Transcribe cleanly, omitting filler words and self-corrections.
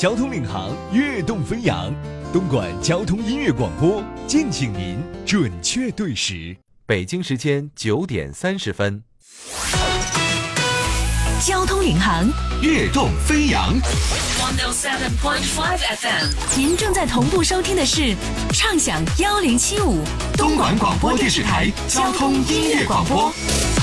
交通领航，跃动飞扬。东莞交通音乐广播，敬请您准确对时。 北京时间9点30分。 交通领航， 跃动飞扬。 107.5 FM， 您正在同步收听的是畅享1075 东莞广播电视台交通音乐广播。